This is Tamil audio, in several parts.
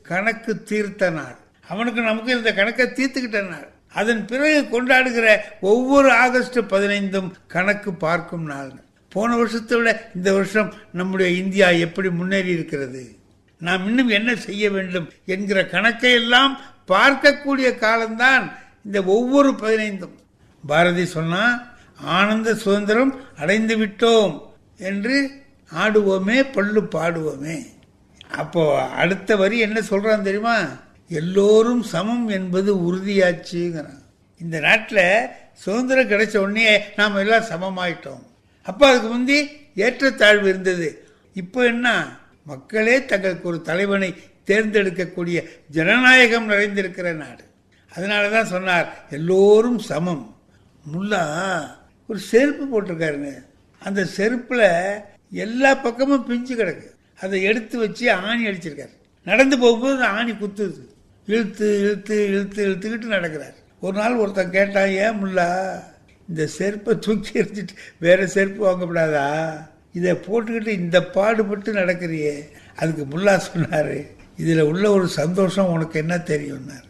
கணக்கு தீர்த்த நாள். அவனுக்கு நமக்கு இந்த கணக்கை தீர்த்துக்கிட்ட நாள். அதன் பிறகு கொண்டாடுகிற ஒவ்வொரு ஆகஸ்ட் 15 கணக்கு பார்க்கும் நாள். போன வருஷத்தை விட இந்த வருஷம் நம்முடைய இந்தியா எப்படி முன்னேறி இருக்கிறது, நாம் இன்னும் என்ன செய்ய வேண்டும் என்கிற கணக்கை எல்லாம் பார்க்கக்கூடிய காலம்தான் இந்த ஒவ்வொரு 15. பாரதி சொன்னா, ஆனந்த சுதந்திரம் அடைந்து விட்டோம் என்று ஆடுவோமே பள்ளு பாடுவோமே. அப்போ அடுத்த வரி என்ன சொல்றான் தெரியுமா? எல்லோரும் சமம் என்பது உறுதியாச்சுங்கிறான். இந்த நாட்டில் சுதந்திரம் கிடைச்ச உடனே நாம் எல்லாம் சமமாயிட்டோம். அப்போ அதுக்கு முந்தி ஏற்றத்தாழ்வு இருந்தது. இப்போ என்ன? மக்களே தங்களுக்கு ஒரு தலைவனை தேர்ந்தெடுக்கக்கூடிய ஜனநாயகம் நிறைந்திருக்கிற நாடு. அதனாலதான் சொன்னார் எல்லோரும் சமம். முல்லா ஒரு செருப்பு போட்டிருக்காருங்க. அந்த செருப்புல எல்லா பக்கமும் பிஞ்சு கிடக்கு. அதை எடுத்து வச்சு ஆணி அடிச்சிருக்காரு. நடந்து போகும்போது ஆணி குத்துது. இழுத்து இழுத்து இழுத்து இழுத்துக்கிட்டு நடக்கிறார். ஒரு நாள் ஒருத்தன் கேட்டான், ஏன் முல்லா இந்த செருப்பை தூக்கி எறிஞ்சிட்டு வேற செருப்பு வாங்கப்படாதா? இதை போட்டுக்கிட்டு இந்த பாடுபட்டு நடக்கிறியே. அதுக்கு முல்லா சொன்னாரு, இதுல உள்ள ஒரு சந்தோஷம் உனக்கு என்ன தெரியும்னாரு.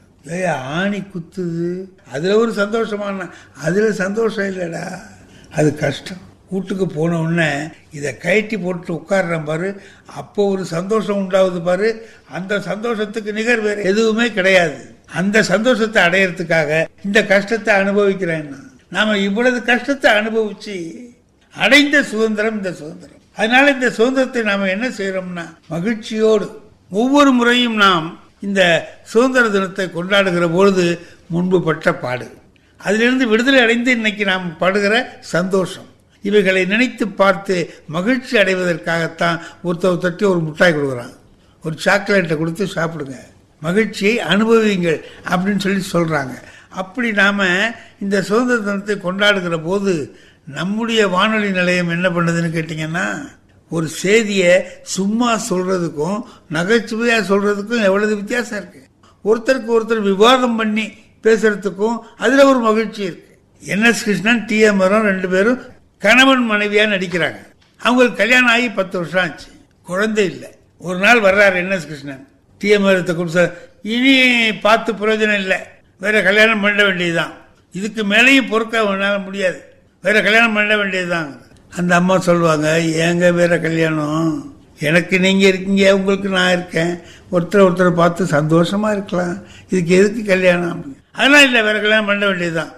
ஆணி குத்துது அதுல ஒரு சந்தோஷமான, அதுல சந்தோஷம் இல்லடா, அது கஷ்டம். வீட்டுக்கு போன உடனே இதை கயட்டி போட்டு உட்கார்றேன் பாரு, அப்போ ஒரு சந்தோஷம் உண்டாகுது பாரு. அந்த சந்தோஷத்துக்கு நிகர் வேற எதுவுமே கிடையாது. அந்த சந்தோஷத்தை அடையறதுக்காக இந்த கஷ்டத்தை அனுபவிக்கிறேன். நாம இவ்வளவு கஷ்டத்தை அனுபவிச்சு அடைந்த சுதந்திரம் இந்த சுதந்திரம். அதனால இந்த சுதந்திரத்தை நாம என்ன செய்யறோம்னா மகிழ்ச்சியோடு ஒவ்வொரு முறையும் நாம் இந்த சுதந்திர தினத்தை கொண்டாடுகிற பொழுது முன்பு பட்ட பாடு, அதிலிருந்து விடுதலை அடைந்து இன்னைக்கு நாம் படுகிற சந்தோஷம், இவைகளை நினைத்து பார்த்து மகிழ்ச்சி அடைவதற்காகத்தான் ஒருத்தர் தட்டி ஒரு மிட்டாய் கொடுக்குறான், ஒரு சாக்லேட்டை கொடுத்து சாப்பிடுங்க, மகிழ்ச்சியை அனுபவிங்கள் அப்படின்னு சொல்லி சொல்றாங்க. அப்படி நாம இந்த சுதந்திர தினத்தை கொண்டாடுகிற போது நம்முடைய வானொலி நிலையம் என்ன பண்ணுதுன்னு கேட்டீங்கன்னா, ஒரு செய்தியை சும்மா சொல்றதுக்கும் நகைச்சுவையா சொல்றதுக்கும் எவ்வளவு வித்தியாசம் இருக்கு. ஒருத்தருக்கு ஒருத்தர் விவாதம் பண்ணி பேசுறதுக்கும் அதுல ஒரு மகிழ்ச்சி இருக்கு. என்.எஸ். கிருஷ்ணன், டி.எம். ரெண்டு பேரும் கணவன் மனைவியா நடிக்கிறாங்க. அவங்களுக்கு கல்யாணம் ஆகி 10 வருஷம் ஆச்சு, குழந்தை இல்லை. ஒரு நாள் வர்றாரு என்.எஸ். கிருஷ்ணன், டி.எம். கொடுத்த இனி பார்த்து பிரயோஜனம் இல்லை, வேற கல்யாணம் பண்ண வேண்டியதுதான், இதுக்கு மேலேயும் பொறுக்க முடியாது, வேற கல்யாணம் பண்ண வேண்டியதுதான். அந்த அம்மா சொல்லுவாங்க, ஏங்க வேற கல்யாணம், எனக்கு நீங்க இருக்கீங்க, உங்களுக்கு நான் இருக்கேன், ஒருத்தர் பார்த்து சந்தோஷமா இருக்கலாம், இதுக்கு எதுக்கு கல்யாணம்? அதெல்லாம் இல்லை, வேற கல்யாணம் பண்ண வேண்டியதுதான்.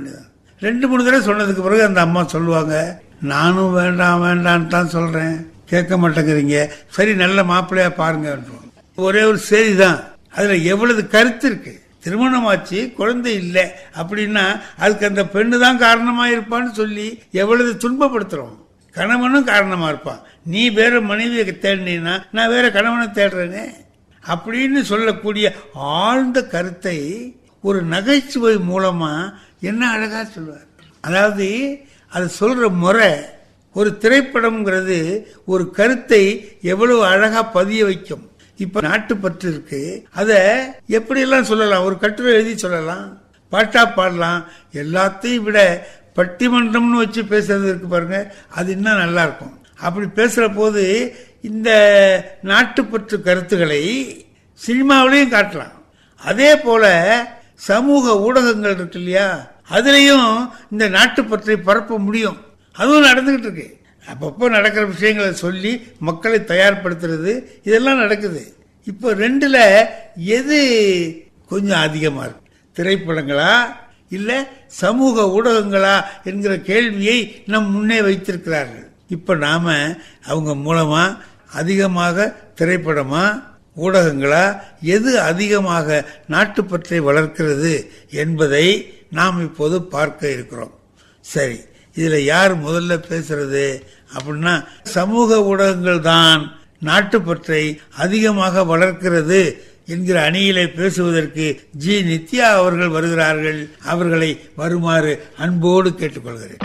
2-3 தடவை சொன்னதுக்கு பிறகு அந்த அம்மா சொல்லுவாங்க, நானும் வேண்டாம் வேண்டான்னு தான் சொல்றேன், கேட்க மாட்டேங்கிறீங்க, சரி நல்ல மாப்பிள்ளையா பாருங்க. ஒரே ஒரு செய்தி தான், அதுல எவ்வளவு கருத்து இருக்கு. திருமணமாச்சு, குழந்தை இல்லை அப்படின்னா அதுக்கு அந்த பெண்ணு தான் காரணமா இருப்பான்னு சொல்லி எவ்வளவு துன்பப்படுத்துறோம். கணவனும் காரணமா இருப்பான். நீ வேற மனைவியை தேடினா நான் வேற கணவனை தேடுறேனே அப்படின்னு சொல்லக்கூடிய ஆழ்ந்த கருத்தை ஒரு நகைச்சுவை மூலமா என்ன அழகா சொல்லுவார். அதாவது அது சொல்ற முறை, ஒரு திரைப்படம்ங்கிறது ஒரு கருத்தை எவ்வளவு அழகா பதிய வைக்கும். இப்ப நாட்டுப்பற்று இருக்கு, அத எப்படி எல்லாம் சொல்லலாம், ஒரு கட்டுரை எழுதி சொல்லலாம், பாட்டா பாடலாம். எல்லாத்தையும் விட பட்டிமன்றம்னு வச்சு பேசுறது இருக்கு பாருங்க, அது இன்னும் நல்லா இருக்கும். அப்படி பேசுற போது இந்த நாட்டுப்பற்று கருத்துக்களை சினிமாவிலையும் காட்டலாம். அதே போல சமூக ஊடகங்கள் இருக்கு இல்லையா, அதுலயும் இந்த நாட்டுப்பற்றை பரப்ப முடியும். அதுவும் நடந்துகிட்டு இருக்கு. அப்பப்போ நடக்கிற விஷயங்களை சொல்லி மக்களை தயார்படுத்துறது, இதெல்லாம் நடக்குது. இப்போ 2ல எது கொஞ்சம் அதிகமா இருக்கு? திரைப்படங்களா இல்ல சமூக ஊடகங்களா என்கிற கேள்வியை நம் முன்னே வைத்திருக்கிறார்கள். இப்ப நாம அவங்க மூலமா அதிகமாக திரைப்படமா ஊடகங்களா எது அதிகமாக நாட்டுப்பற்றை வளர்க்கிறது என்பதை நாம் இப்போது பார்க்க இருக்கிறோம். சரி, இதுல யார் முதல்ல பேசுறது அப்படின்னா, சமூக ஊடகங்கள் தான் நாட்டுப்பற்றை அதிகமாக வளர்க்கிறது என்கிற அணியிலே பேசுவதற்கு ஜி. நித்யா அவர்கள் வருகிறார்கள். அவர்களை வருமாறு அன்போடு கேட்டுக்கொள்கிறேன்.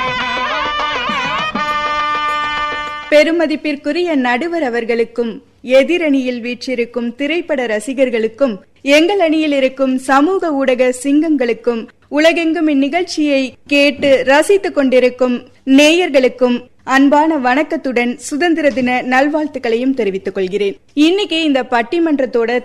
பெருமதிப்பிற்குரிய நடுவர் அவர்களுக்கும், எதிரணியில் வீற்றிருக்கும் திரைப்பட ரசிகர்களுக்கும், எங்கள் அணியில் இருக்கும் சமூக ஊடக சிங்கங்களுக்கும், உலகெங்கும் இந்நிகழ்ச்சியை கேட்டு ரசித்துக் கொண்டிருக்கும் நேயர்களுக்கும் அன்பான வணக்கத்துடன் சுதந்திர தின நல்வாழ்த்துக்களையும் தெரிவித்துக் கொள்கிறேன். இன்னைக்கு இந்த பட்டிமன்றத்தோட